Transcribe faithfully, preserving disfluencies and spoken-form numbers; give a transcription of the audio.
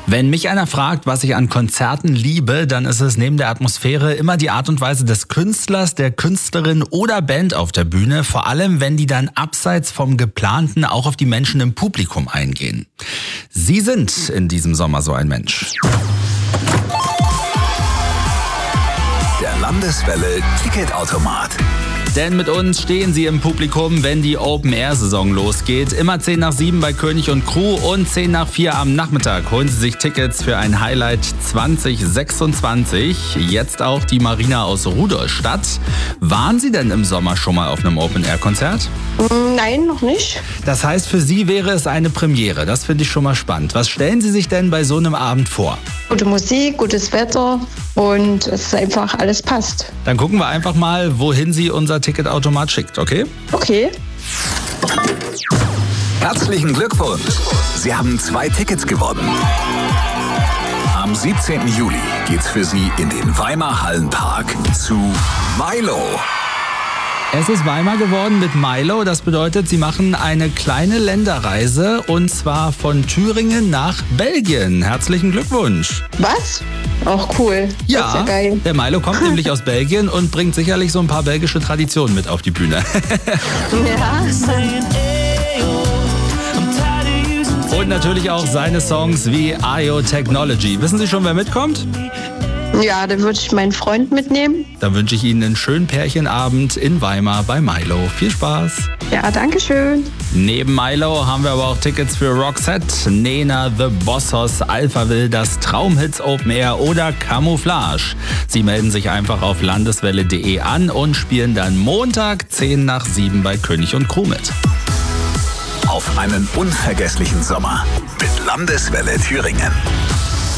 Wenn mich einer fragt, was ich an Konzerten liebe, dann ist es neben der Atmosphäre immer die Art und Weise des Künstlers, der Künstlerin oder Band auf der Bühne. Vor allem, wenn die dann abseits vom Geplanten auch auf die Menschen im Publikum eingehen. Sie sind in diesem Sommer so ein Mensch. Der Landeswelle Ticketautomat. Denn mit uns stehen Sie im Publikum, wenn die Open-Air-Saison losgeht. Immer zehn nach sieben bei König und Crew und zehn nach vier am Nachmittag holen Sie sich Tickets für ein Highlight zwanzig sechsundzwanzig. Jetzt auch die Marina aus Rudolstadt. Waren Sie denn im Sommer schon mal auf einem Open-Air-Konzert? Nein, noch nicht. Das heißt, für Sie wäre es eine Premiere. Das finde ich schon mal spannend. Was stellen Sie sich denn bei so einem Abend vor? Gute Musik, gutes Wetter und es ist einfach alles passt. Dann gucken wir einfach mal, wohin Sie unser Ticketautomat schickt, okay? Okay. Herzlichen Glückwunsch! Sie haben zwei Tickets gewonnen. Am siebzehnten Juli geht's für Sie in den Weimar Hallenpark zu Milo. Es ist Weimar geworden mit Milo. Das bedeutet, sie machen eine kleine Länderreise und zwar von Thüringen nach Belgien. Herzlichen Glückwunsch. Was? Auch cool. Ja, das ist ja geil. Der Milo kommt nämlich aus Belgien und bringt sicherlich so ein paar belgische Traditionen mit auf die Bühne. Ja. Und natürlich auch seine Songs wie Ayo Technology. Wissen Sie schon, wer mitkommt? Ja, dann würde ich meinen Freund mitnehmen. Dann wünsche ich Ihnen einen schönen Pärchenabend in Weimar bei Milo. Viel Spaß. Ja, danke schön. Neben Milo haben wir aber auch Tickets für Roxette, Nena, The Bossos, Alphaville, das Traumhits Open Air oder Camouflage. Sie melden sich einfach auf landeswelle punkt de an und spielen dann Montag zehn nach sieben bei König und Crew mit. Auf einen unvergesslichen Sommer mit Landeswelle Thüringen.